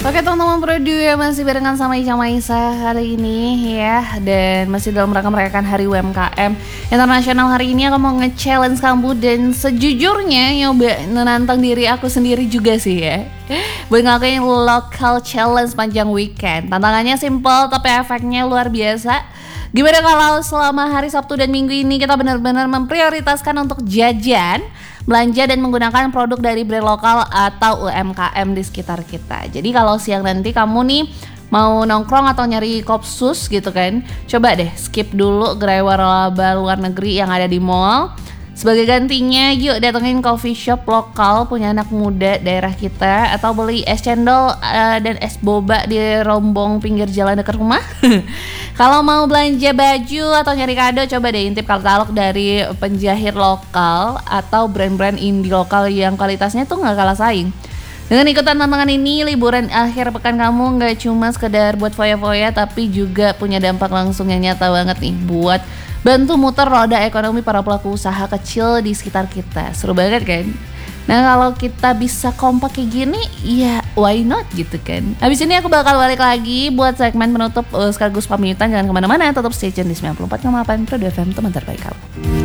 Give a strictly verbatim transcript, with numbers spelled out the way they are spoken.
Oke teman-teman Produ ya, masih barengan sama Ica Maisa hari ini ya. Dan masih dalam rangka merayakan Hari U M K M Internasional. Hari ini aku mau nge-challenge kamu dan sejujurnya nyoba menantang diri aku sendiri juga sih ya, buat ngelakuin local challenge panjang weekend. Tantangannya simple tapi efeknya luar biasa. Gimana kalau selama hari Sabtu dan Minggu ini kita benar-benar memprioritaskan untuk jajan, belanja dan menggunakan produk dari brand lokal atau U M K M di sekitar kita. Jadi kalau siang nanti kamu nih mau nongkrong atau nyari kopsus gitu kan, coba deh skip dulu gerai waralaba luar negeri yang ada di mall. Sebagai gantinya, yuk datengin coffee shop lokal punya anak muda daerah kita, atau beli es cendol uh, dan es boba di rombong pinggir jalan dekat rumah. Kalau mau belanja baju atau nyari kado, coba deh intip katalog dari penjahit lokal atau brand-brand indie lokal yang kualitasnya tuh nggak kalah saing. Dengan ikutan tantangan ini, liburan akhir pekan kamu nggak cuma sekedar buat foya-foya, tapi juga punya dampak langsung yang nyata banget nih buat bantu muter roda ekonomi para pelaku usaha kecil di sekitar kita. Seru banget kan? Nah kalau kita bisa kompak kayak gini, ya why not gitu kan. Habis ini aku bakal balik lagi buat segmen penutup uh, sekaligus pamitan. Jangan kemana-mana, tetap stay tune di sembilan puluh empat koma delapan Produ F M, teman terbaik kamu.